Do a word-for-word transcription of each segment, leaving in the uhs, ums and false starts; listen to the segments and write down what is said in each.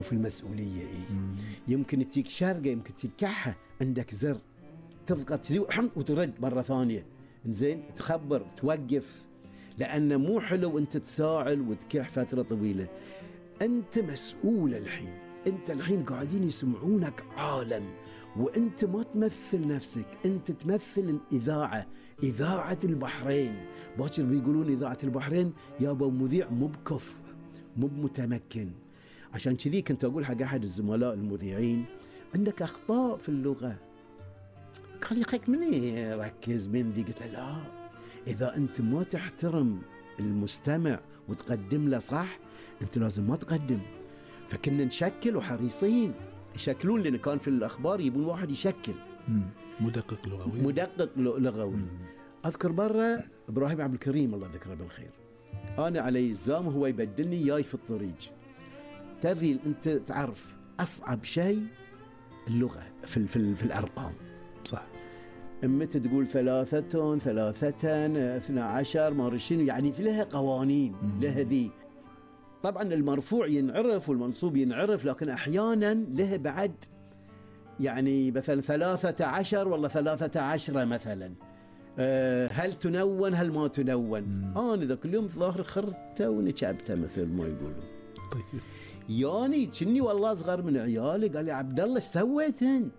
في المسؤولية إيه؟ يمكن تيك شرقة، يمكن تيك كحة، عندك زر تضغط ذي وترد مرة ثانية. إنزين تخبر توقف، لأنه مو حلو أنت تساعل وتكح فترة طويلة. أنت مسؤول الحين، أنت الحين قاعدين يسمعونك عالم، وأنت ما تمثل نفسك، أنت تمثل الإذاعة، إذاعة البحرين. باكر بيقولون إذاعة البحرين يابا مذيع مو بكفء مو بمتمكن. عشان كذي كنت أقول حق أحد الزملاء المذيعين عندك أخطاء في اللغة. قال لي خيك من يركز من ذي؟ قلت له لا، إذا أنت ما تحترم المستمع وتقدم له صح أنت لازم ما تقدم. فكنا نشكل وحريصين يشكلون لنا، كان في الأخبار يبون واحد يشكل مدقق لغوي مدقق لغوي. مم. أذكر برا إبراهيم عبد الكريم الله ذكره بالخير، أنا علي الزام هو يبدلني جاي في الطريق. ترى أنت تعرف أصعب شيء اللغة في, في, في الأرقام. صح. متى تقول ثلاثة ثلاثة اثنا عشر مارشين، يعني في لها قوانين لها ذي. طبعا المرفوع ينعرف والمنصوب ينعرف، لكن أحيانا له بعد، يعني مثلا ثلاثة عشر ولا ثلاثة عشرة مثلا، أه هل تنون هل ما تنون. مم. أنا ذا كل يوم ظاهر خرته ونشابته مثل ما يقولون. طيب يعني كني والله صغر من عيالي، قال لي عبد الله ايش سويت انت؟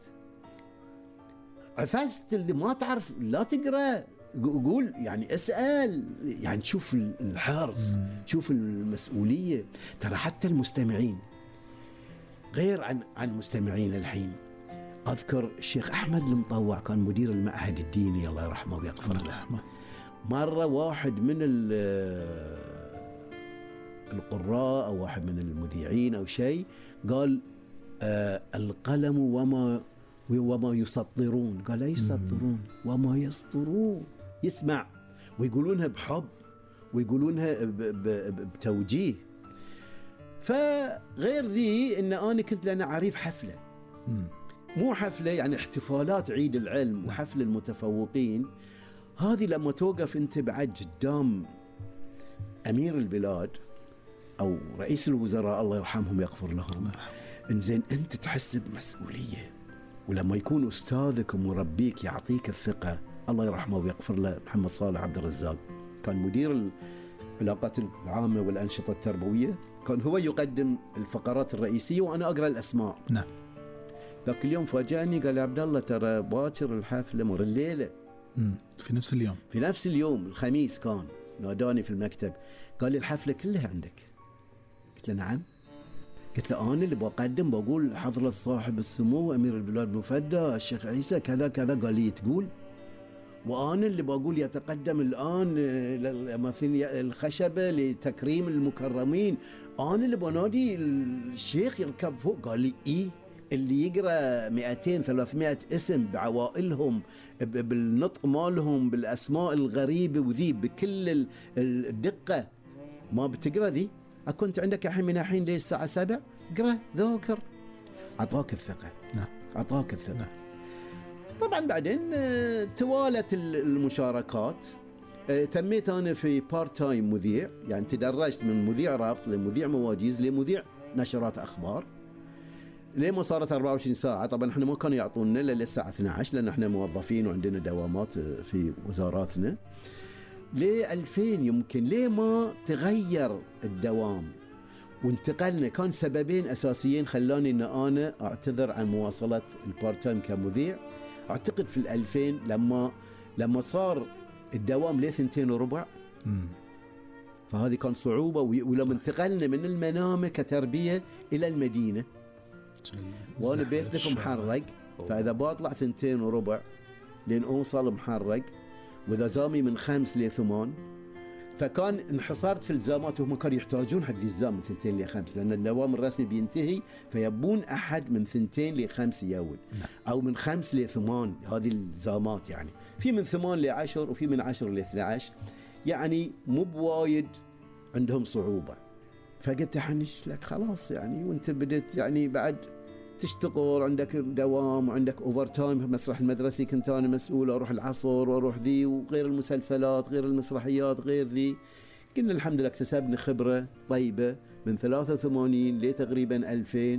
عفست اللي ما تعرف لا تقرأ، قول يعني اسأل، يعني شوف الحرص، شوف المسؤولية. ترى حتى المستمعين غير عن عن مستمعين الحين. أذكر الشيخ أحمد المطوع كان مدير المعهد الديني الله يرحمه ويغفر له. مرة واحد من القراء أو واحد من المذيعين أو شيء قال آه القلم وما وما يسطرون، قال لا يسطرون وما يسطرون. يسمع ويقولونها بحب ويقولونها بتوجيه. فغير ذي إن أنا كنت لأنا عريف حفلة، مو حفلة يعني احتفالات عيد العلم وحفل المتفوقين. هذه لما توقف أنت بعد قدام أمير البلاد أو رئيس الوزراء الله يرحمهم يغفر لهم، إنزين أنت تحس بمسؤولية. ولما يكون أستاذك ومربيك يعطيك الثقة، الله يرحمه ويغفر له محمد صالح عبد الرزاق كان مدير العلاقات العامة والأنشطة التربوية، كان هو يقدم الفقرات الرئيسية وأنا أقرأ الأسماء. نعم. ذاك اليوم فاجأني قال لي عبد الله ترى باكر الحفلة مر الليلة. مم. في نفس اليوم في نفس اليوم الخميس كان ناداني في المكتب قال لي الحفلة كلها عندك. قلت له نعم. قلت له أنا اللي بقدم بقول حضرة صاحب السمو أمير البلاد مفدى الشيخ عيسى كذا كذا. قال لي تقول، وأنا اللي بقول يتقدم الآن مثلا الخشبة لتكريم المكرمين، أنا اللي بنادي الشيخ يركب فوق. قال لي إيه اللي يقرأ مئتين ثلاثمائة اسم بعوائلهم بالنطق مالهم بالأسماء الغريبة وذي بكل الدقة ما بتقرأ ذي؟ أكنت عندك الحين من الحين ليه الساعة سبع قرأ ذاكر. أعطاك الثقة. نعم. أعطاك الثقة. نعم. طبعا بعدين توالت المشاركات. تميت أنا في بارت تايم مذيع، يعني تدرجت من مذيع رابط لمذيع مواجيز لمذيع نشرات أخبار لما صارت أربعة وعشرين ساعة. طبعا احنا ما كانوا يعطونا إلا للساعة اثنتي عشرة لأن احنا موظفين وعندنا دوامات في وزاراتنا. ليه ألفين يمكن ليه ما تغير الدوام وانتقلنا. كان سببين أساسيين خلاني أن أنا أعتذر عن مواصلة البارت تايم كمذيع. أعتقد في الألفين لما لما صار الدوام ليه ثنتين وربع، فهذه كان صعوبة. ولما انتقلنا من المنامة كتربية إلى المدينة وأنا بيتنا في محرق، فإذا بطلع ثنتين وربع لين أوصل محرق، وإذا زامي من خمس لثمان، فكان انحصرت في الزامات وهم كانوا يحتاجون حق ذي الزام من ثنتين لخمس لأن الدوام الرسمي بينتهي، فيبون أحد من ثنتين لخمس يول أو من خمس لثمان. هذه الزامات يعني في من ثمان لعشر وفي من عشر لاثنى عشر، يعني مو بوايد عندهم صعوبة. فقلت حنش لك خلاص يعني، وانت بدت يعني بعد تشتغل عندك دوام وعندك اوفر تايم في مسرح المدرسي، كنت انا مسؤول اروح العصر واروح ذي وغير المسلسلات غير المسرحيات غير ذي. قلنا الحمد لله اكتسبنا خبرة طيبة من ثلاثة وثمانين لتقريبا ألفين